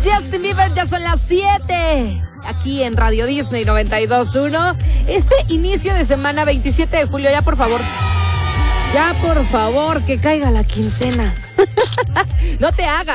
Justin Bieber, ya son las 7. Aquí en Radio Disney 92.1. Este inicio de semana 27 de julio, ya por favor, que caiga la quincena. No te hagas.